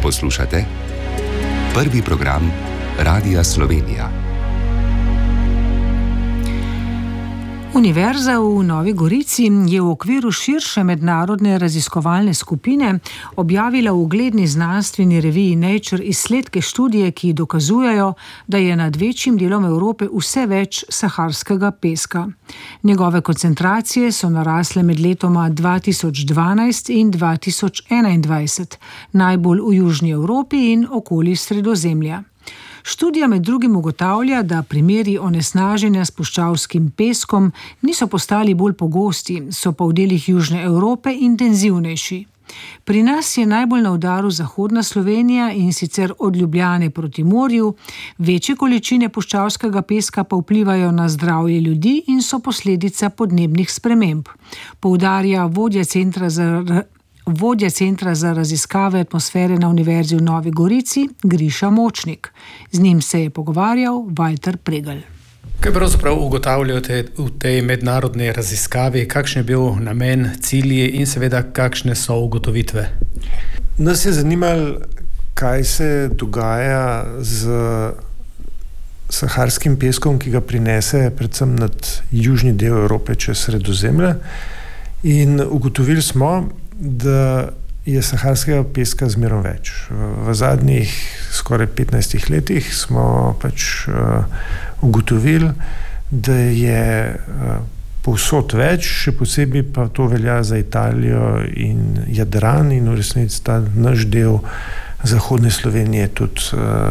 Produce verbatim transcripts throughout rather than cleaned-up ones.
Poslušate prvi program Radia Slovenija. Univerza v Novi Gorici je v okviru širše mednarodne raziskovalne skupine objavila v ugledni znanstveni reviji Nature izsledke študije, ki dokazujejo, da je nad večjim delom Evrope vse več saharskega peska. Njegove koncentracije so narasle med letoma dva tisoč dvanajst in dva tisoč enaindvajset, najbolj v Južni Evropi in okoli Sredozemlja. Študija med drugim ugotavlja, da primeri onesnaženja s puščavskim peskom niso postali bolj pogosti, so pa v delih Južne Evrope intenzivnejši. Pri nas je najbolj na udaru zahodna Slovenija in sicer od Ljubljane proti morju, večje količine puščavskega peska pa vplivajo na zdravje ljudi in so posledica podnebnih sprememb, poudarja vodja centra za vodja Centra za raziskave atmosfere na Univerzi v Novi Gorici, Griša Močnik. Z njim se je pogovarjal Walter Pregl. Kaj pravzaprav ugotavljate v tej mednarodni raziskavi, kakšen je bil namen, cilji in seveda kakšne so ugotovitve? Nas je zanimalo, kaj se dogaja z saharskim peskom, ki ga prinese predvsem nad južni del Evrope čez Sredozemlje. In ugotovili smo, da je saharskega peska zmerom več. V zadnjih skoraj petnajstih letih smo pač uh, ugotovili, da je uh, povsod več, še posebej pa to velja za Italijo in Jadran in v resnici ta naš del zahodne Slovenije tudi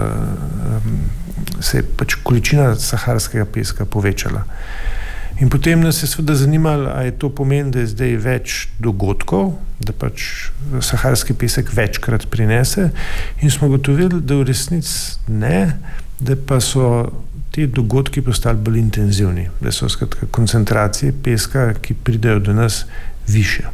uh, se je pač količina saharskega peska povečala. In potem nas je seveda zanimalo, a je to pomeni, da je zdaj več dogodkov, da pač saharski pesek večkrat prinese, in smo ugotovili, da v resnici ne, da pa so ti dogodki postali bolj intenzivni, da so skratka koncentracije peska, ki pridejo do nas, višje.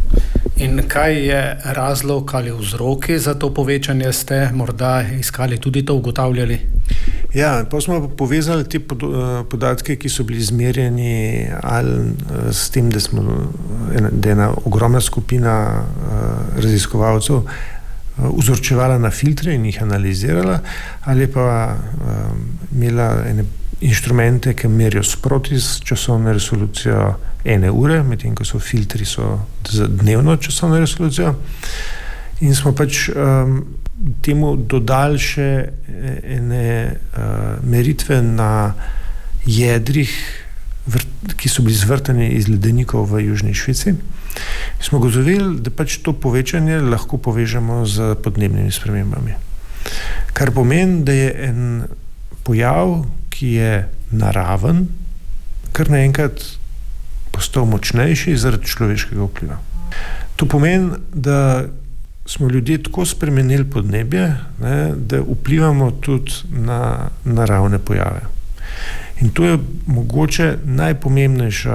In kaj je razlog ali vzroki za to povečanje, ste morda iskali tudi to, ugotavljali? Ja, pa smo povezali te podatke, ki so bili izmerjeni ali s tem, da smo da je ena ogromna skupina raziskovalcev vzorčevala na filtre in jih analizirala, ali pa imela ene inštrumente, ki merijo sproti s časovno resolucijo ene ure, medtem ko so filtri so za dnevno časovno resolucijo. In smo pač um, temu dodali še ene uh, meritve na jedrih, vrt, ki so bili zvrtani iz ledenikov v Južni Švici. In smo ugotovili, da pač to povečanje lahko povežemo z podnebnimi spremembami. Kar pomeni, da je en pojav, ki je naraven, kar naenkrat postal močnejši zaradi človeškega vpliva. To pomeni, da smo ljudje tako spremenili podnebje, ne, da vplivamo tudi na naravne pojave. In to je mogoče najpomembnejša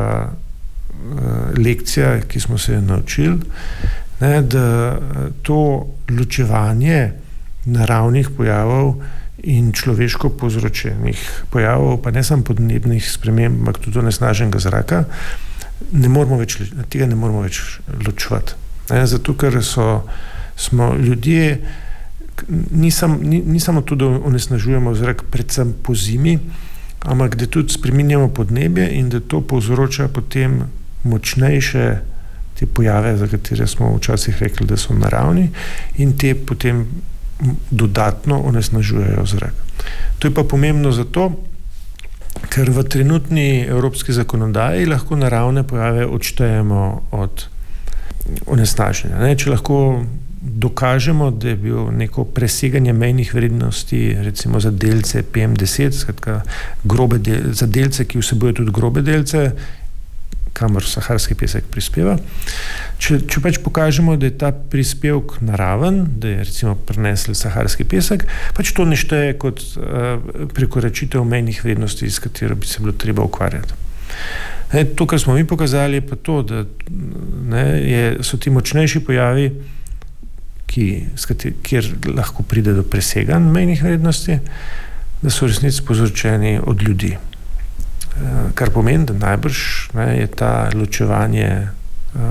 uh, lekcija, ki smo se jo naučili, ne, da to ločevanje naravnih pojavov in človeško povzročenih pojavov, pa ne samo podnebnih sprememb, ampak tudi onesnaženega zraka, ne moramo več, tega ne moramo več ločevati. Ne, zato, ker so, smo ljudje, ni, sam, ni, ni samo to, da onesnažujemo zrak predvsem po zimi, ampak da tudi spreminjamo podnebje in da to povzroča potem močnejše te pojave, za katere smo včasih rekli, da so naravni, in te potem dodatno onesnažujejo zrak. To je pa pomembno zato, ker v trenutni evropski zakonodaji lahko naravne pojave odštejemo od onesnaženja. Ne? Če lahko dokažemo, da je bilo neko preseganje mejnih vrednosti, recimo za delce P M deset, skratka grobe del, za delce, ki vsebujejo tudi grobe delce, kamor saharski pesek prispeva. Če, če pač pokažemo, da je ta prispevek naraven, da je recimo prinesel saharski pesek, pač to ne šteje kot uh, prekoračitev mejnih vrednosti, s katero bi se bilo treba ukvarjati. Ne, to, kar smo mi pokazali, je pa to, da ne, je, so ti močnejši pojavi, ki, kater, kjer lahko pride do preseganj mejnih vrednosti, da so v resnici povzročeni od ljudi. Kar pomeni, da najbrž ne, je ta ločevanje uh,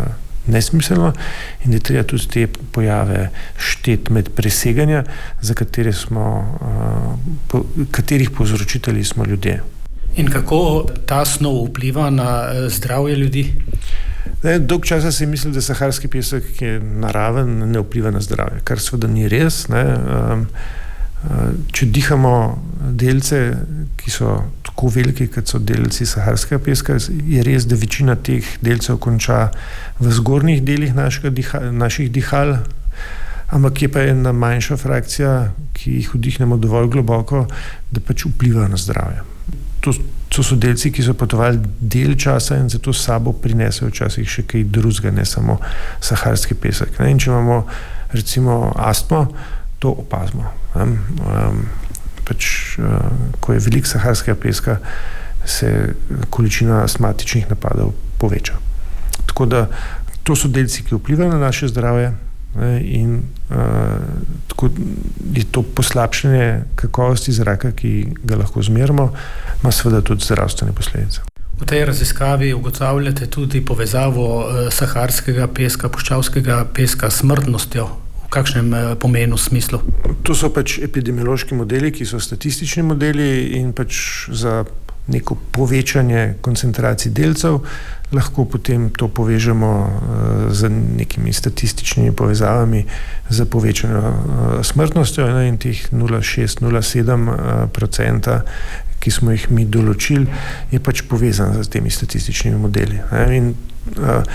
nesmiselno in da je treba tudi te pojave šteti med preseganja, za katere smo, po, katerih povzročitelji smo ljudje. In kako ta snov vpliva na zdravje ljudi? Ne, dolg časa se je mislil, da saharski pesek, ki je naraven, ne vpliva na zdravje, kar seveda ni res. Ne. Um, če dihamo delce, ki so tako veliki, kot so delci saharskega peska, je res, da večina teh delcev konča v zgornjih delih našega diha, naših dihal, ampak je pa ena manjša frakcija, ki jih vdihnemo dovolj globoko, da pač vpliva na zdravje. To, to so delci, ki so potovali del časa in zato s sabo prinesejo včasih še kaj drugega, ne samo saharski pesek. Ne? In če imamo recimo astmo, to opazimo. Um, pač, uh, ko je veliko saharskega peska, se količina astmatičnih napadov poveča. Tako da to so delci, ki vplivajo na naše zdravje, ne, in uh, tako je to poslabšanje kakovosti zraka, ki ga lahko zmerimo, ima seveda tudi zdravstvene posledice. V tej raziskavi ugotavljate tudi povezavo uh, saharskega peska, puščavskega peska s smrtnostjo. V kakšnem uh, pomenu, smislu? To so pač epidemiološki modeli, ki so statistični modeli in pač za neko povečanje koncentracij delcev lahko potem to povežemo uh, z nekimi statističnimi povezavami za povečanje uh, smrtnostjo, ne, in teh nula celih šest do nula celih sedem odstotka, ki smo jih mi določili, je pač povezan z temi statističnimi modeli. Ne, in uh,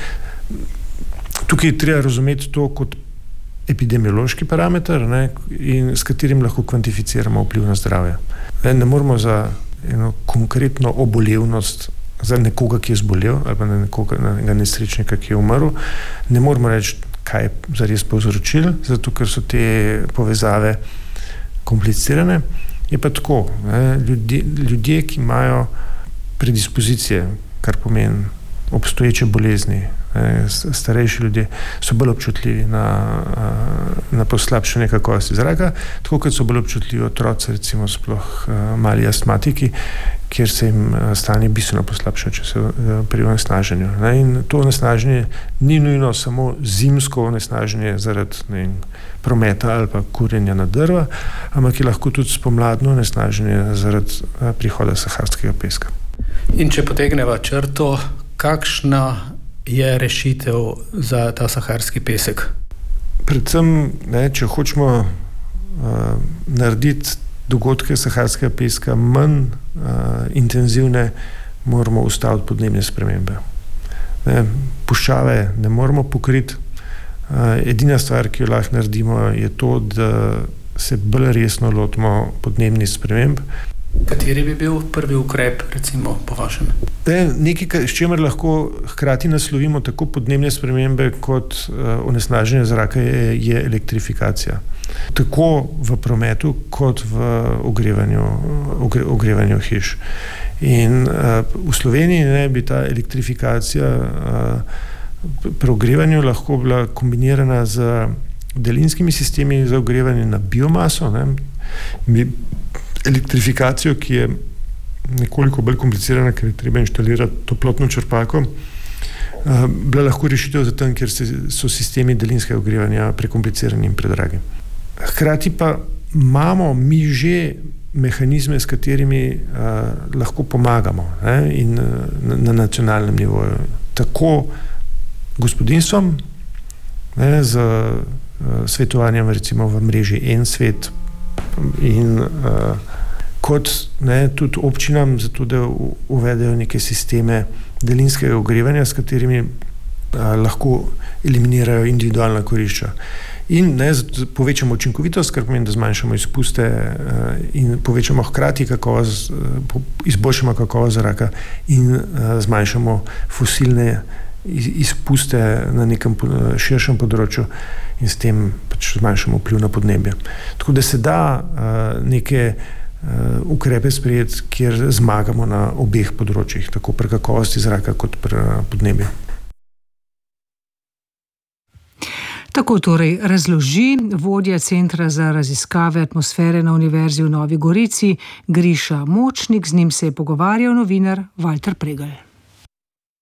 tukaj treba razumeti to kot epidemiološki parameter, ne, in s katerim lahko kvantificiramo vpliv na zdravje. Ne, ne moramo za eno konkretno obolevnost za nekoga, ki je zbolel, ali pa na nekoga, na nesrečnika, ki je umrl, ne moramo reči, kaj je zares povzročil, zato ker so te povezave komplicirane. Je pa tako, ne, ljudje, ljudje, ki imajo predispozicije, kar pomeni obstoječe bolezni, ne, starejši ljudje, so bolj občutljivi na, na poslabšanje kakovosti zraka, tako kot so bolj občutljivi otroci, recimo sploh mali astmatiki, kjer se jim stanje bistveno poslabša, če se pri onesnaženju. Ne, in to onesnaženje ni nujno samo zimsko onesnaženje zaradi ne, prometa ali pa kurjenja na drva, ampak je lahko tudi spomladno onesnaženje zaradi prihoda saharskega peska. In če potegneva črto, kakšna je rešitev za ta saharski pesek? Predvsem, ne, če hočemo uh, narediti dogodke saharskega peska manj uh, intenzivne, moramo ustaviti podnebne spremembe. Ne, puščave ne moramo pokriti. Uh, edina stvar, ki jo lahko naredimo, je to, da se bolj resno lotimo podnebnih sprememb. Kateri bi bil prvi ukrep, recimo, po vašem? Nekaj, s čemer lahko hkrati naslovimo tako podnebne spremembe kot uh, onesnaženje zraka, je, je elektrifikacija. Tako v prometu kot v ogrevanju, ogre, ogrevanju hiš. In uh, v Sloveniji ne bi ta elektrifikacija uh, pri ogrevanju lahko bila kombinirana z daljinskimi sistemi za ogrevanje na biomaso, ne, bi elektrifikacijo, ki je nekoliko bolj komplicirana, ker je treba inštalirati toplotno črpalko, bila lahko rešitev za tam, ker so sistemi daljinskega ogrevanja prekomplicirani in predragi. Hkrati pa imamo mi že mehanizme, s katerimi uh, lahko pomagamo, ne, in na, na nacionalnem nivoju. Tako gospodinjstvom, ne, z uh, svetovanjem recimo v mreži En svet, in uh, kot ne, tudi občinam, zato da uvedejo neke sisteme daljinskega ogrevanja, s katerimi uh, lahko eliminirajo individualna kurišča. In ne, povečamo učinkovitost, kar pomeni, da zmanjšamo izpuste uh, in povečamo hkrati kakovost, uh, izboljšamo kakovost zraka in uh, zmanjšamo fosilne izpuste na nekem širšem področju in s tem pač zmanjšamo vpliv na podnebje. Tako da se da uh, neke uh, ukrepe sprejeti, kjer zmagamo na obeh področjih, tako pri kakovosti zraka kot pri podnebju. Tako torej razloži vodja Centra za raziskave atmosfere na Univerzi v Novi Gorici Griša Močnik, z njim se je pogovarjal novinar Valter Pregl.